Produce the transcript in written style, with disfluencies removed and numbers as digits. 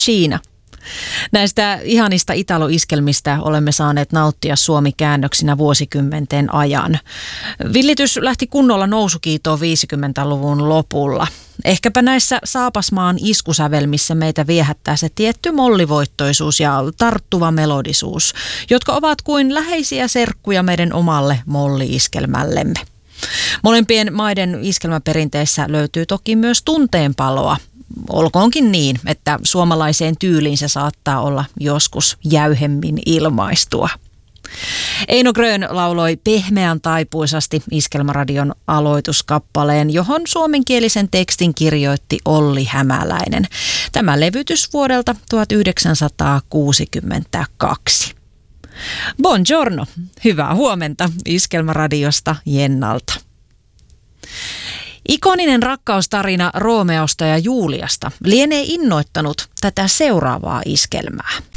China. Näistä ihanista italo-iskelmistä olemme saaneet nauttia suomi-käännöksinä vuosikymmenten ajan. Villitys lähti kunnolla nousukiitoon 50-luvun lopulla. Ehkäpä näissä Saapasmaan iskusävelmissä meitä viehättää se tietty mollivoittoisuus ja tarttuva melodisuus, jotka ovat kuin läheisiä serkkuja meidän omalle molli-iskelmällemme. Molempien maiden iskelmäperinteissä löytyy toki myös tunteenpaloa. Olkoonkin niin, että suomalaiseen tyyliin se saattaa olla joskus jäyhemmin ilmaistua. Eino Grön lauloi pehmeän taipuisasti Iskelmäradion aloituskappaleen, johon suomenkielisen tekstin kirjoitti Olli Hämäläinen. Tämä levytys vuodelta 1962. Buongiorno, hyvää huomenta Iskelmäradiosta Jennalta. Ikoninen rakkaustarina Roomeosta ja Juliasta lienee innoittanut tätä seuraavaa iskelmää.